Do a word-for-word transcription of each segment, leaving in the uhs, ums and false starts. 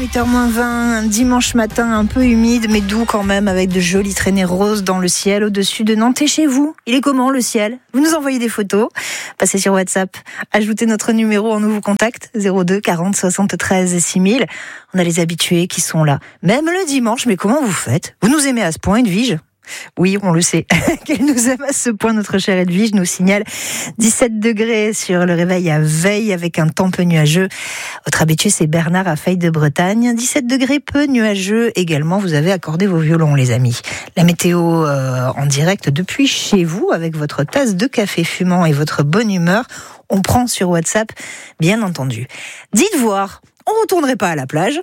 huit heures moins vingt, un dimanche matin un peu humide mais doux quand même, avec de jolies traînées roses dans le ciel au-dessus de Nantes. Et chez vous, il est comment le ciel? Vous nous envoyez des photos, passez sur WhatsApp, ajoutez notre numéro en nouveau contact zéro deux quarante soixante-treize six mille. On a les habitués qui sont là, même le dimanche. Mais comment vous faites? Vous nous aimez à ce point, Edwige? Oui, on le sait, qu'elle nous aime à ce point, notre chère Edwige nous signale dix-sept degrés sur le réveil à Veille avec un temps peu nuageux. Votre habitué, c'est Bernard à Feuille de Bretagne. dix-sept degrés peu nuageux également. Vous avez accordé vos violons, les amis. La météo euh, en direct depuis chez vous avec votre tasse de café fumant et votre bonne humeur. On prend sur WhatsApp, bien entendu. Dites voir, on retournerait pas à la plage?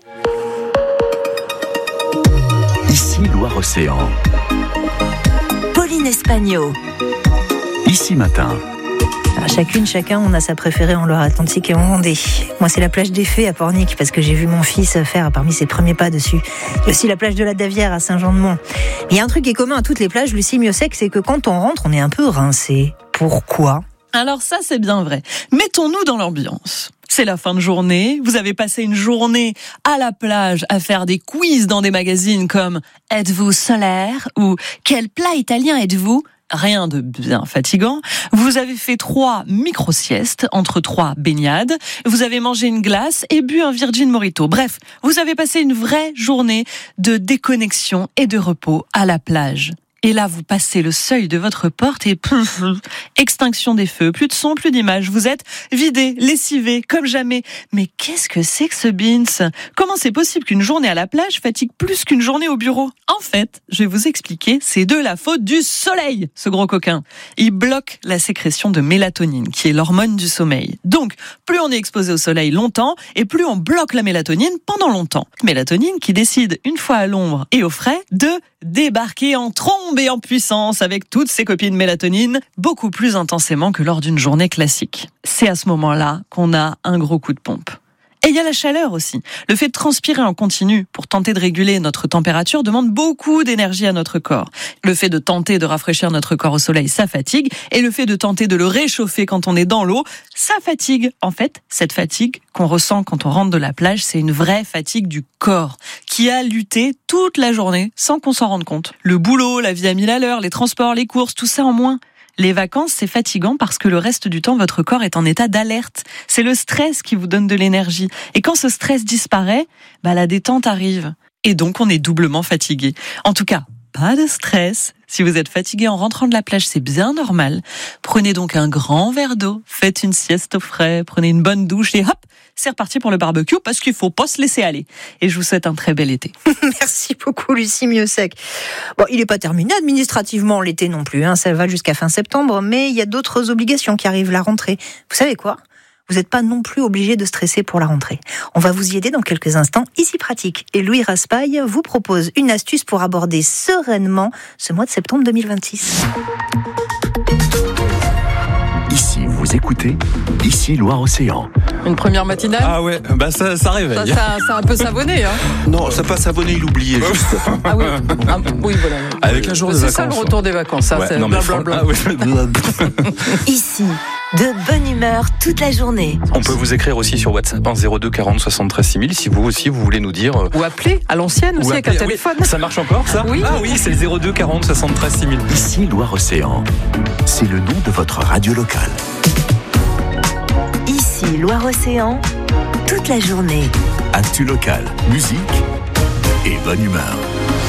Ici Loire-Océan. Pauline Espagno. Ici Matin. Alors, chacune, chacun, on a sa préférée en Loire-Atlantique et en Vendée. Moi, c'est la plage des Fées à Pornic, parce que j'ai vu mon fils faire parmi ses premiers pas dessus. Il y a aussi la plage de la Davière à Saint-Jean-de-Mont. Il y a un truc qui est commun à toutes les plages, Lucie Miossec, c'est que quand on rentre, on est un peu rincé. Pourquoi? Alors ça, c'est bien vrai. Mettons-nous dans l'ambiance. C'est la fin de journée, vous avez passé une journée à la plage à faire des quiz dans des magazines comme « Êtes-vous solaire ?» ou « Quel plat italien êtes-vous ?» Rien de bien fatigant. Vous avez fait trois micro-siestes entre trois baignades. Vous avez mangé une glace et bu un Virgin Mojito. Bref, vous avez passé une vraie journée de déconnexion et de repos à la plage. Et là, vous passez le seuil de votre porte et pff, extinction des feux, plus de son, plus d'images. Vous êtes vidé, lessivé, comme jamais. Mais qu'est-ce que c'est que ce beans? Comment c'est possible qu'une journée à la plage fatigue plus qu'une journée au bureau? En fait, je vais vous expliquer, c'est de la faute du soleil, ce gros coquin. Il bloque la sécrétion de mélatonine, qui est l'hormone du sommeil. Donc, plus on est exposé au soleil longtemps, et plus on bloque la mélatonine pendant longtemps. Mélatonine qui décide, une fois à l'ombre et au frais, de débarquer en trombe et en puissance avec toutes ses copines mélatonine, beaucoup plus intensément que lors d'une journée classique. C'est à ce moment-là qu'on a un gros coup de pompe. Et il y a la chaleur aussi. Le fait de transpirer en continu pour tenter de réguler notre température demande beaucoup d'énergie à notre corps. Le fait de tenter de rafraîchir notre corps au soleil, ça fatigue. Et le fait de tenter de le réchauffer quand on est dans l'eau, ça fatigue. En fait, cette fatigue qu'on ressent quand on rentre de la plage, c'est une vraie fatigue du corps qui a lutté toute la journée sans qu'on s'en rende compte. Le boulot, la vie à mille à l'heure, les transports, les courses, tout ça en moins. Les vacances, c'est fatigant parce que le reste du temps, votre corps est en état d'alerte. C'est le stress qui vous donne de l'énergie. Et quand ce stress disparaît, bah, la détente arrive. Et donc, on est doublement fatigué. En tout cas, pas de stress. Si vous êtes fatigué en rentrant de la plage, c'est bien normal. Prenez donc un grand verre d'eau, faites une sieste au frais, prenez une bonne douche et hop, c'est reparti pour le barbecue parce qu'il faut pas se laisser aller. Et je vous souhaite un très bel été. Merci beaucoup, Lucie Miossec. Bon, il n'est pas terminé administrativement l'été non plus, hein, ça va jusqu'à fin septembre, mais il y a d'autres obligations qui arrivent la rentrée. Vous savez quoi ? Vous n'êtes pas non plus obligé de stresser pour la rentrée. On va vous y aider dans quelques instants. Ici Pratique et Louis Raspail vous proposent une astuce pour aborder sereinement ce mois de septembre deux mille vingt-six. Ici, vous écoutez Ici Loire-Océan. Une première matinale. Ah ouais, bah ça, ça réveille. Ça, ça, ça a un peu savonné, hein. Non, ça pas savonné, il oubliait juste. Ah oui, ah, oui voilà. Avec un jour de c'est vacances. C'est ça le retour des vacances, ça. Ouais, c'est non, mais blablabla. ah, ouais. Ici, de bonne humeur toute la journée. On peut vous écrire aussi sur WhatsApp en zéro deux quarante soixante-treize six mille si vous aussi vous voulez nous dire. Euh... Ou appeler à l'ancienne aussi avec un téléphone. Oui. Ça marche encore ça? Oui. Ah oui, c'est le zéro deux quarante soixante-treize six mille. Ici Loire-Océan. C'est le nom de votre radio locale. Ici Loire-Océan, toute la journée. Actu locale, musique et bonne humeur.